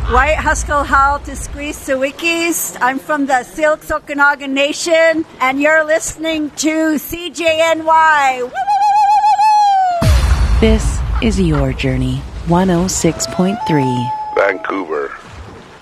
White Haskell Hall to Squeeze the Wikis. I'm from the Silks Okanagan Nation, and you're listening to CJNY. This is Your Journey, 106.3. Vancouver.